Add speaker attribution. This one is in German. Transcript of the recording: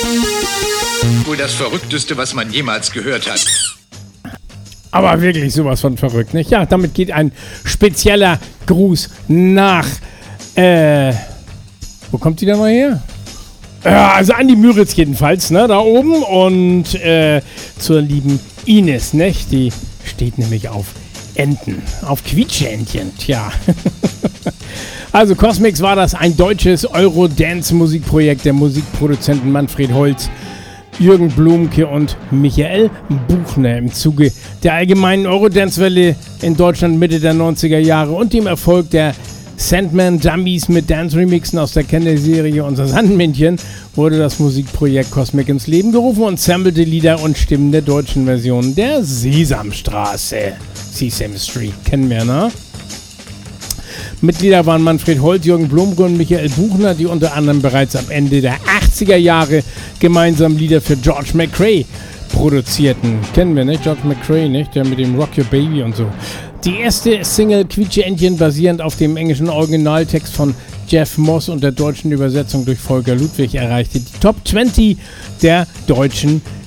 Speaker 1: Wohl das Verrückteste, was man jemals gehört hat.
Speaker 2: Aber wirklich sowas von verrückt, nicht? Ja, damit geht ein spezieller Gruß nach, wo kommt die denn mal her? Ja, also Andi Müritz jedenfalls, ne, da oben und zur lieben Ines, nicht? Die steht nämlich auf Enten, auf Quietscheentchen, tja. Also Cosmix war das, ein deutsches Eurodance-Musikprojekt der Musikproduzenten Manfred Holz, Jürgen Blumke und Michael Buchner im Zuge der allgemeinen Eurodance-Welle in Deutschland Mitte der 90er Jahre und dem Erfolg der Sandman Dummies mit Dance-Remixen aus der Kenner-Serie Unser Sandmännchen wurde das Musikprojekt Cosmic ins Leben gerufen und sammelte Lieder und Stimmen der deutschen Version der Sesamstraße. Sesame Street, kennen wir, ne? Mitglieder waren Manfred Holt, Jürgen Blumke und Michael Buchner, die unter anderem bereits am Ende der 80er Jahre gemeinsam Lieder für George McRae produzierten. Kennen wir, nicht? George McRae, nicht? Der mit dem Rock Your Baby und so. Die erste Single Quietscheentchen, basierend auf dem englischen Originaltext von Jeff Moss und der deutschen Übersetzung durch Volker Ludwig, erreichte die Top 20 der deutschen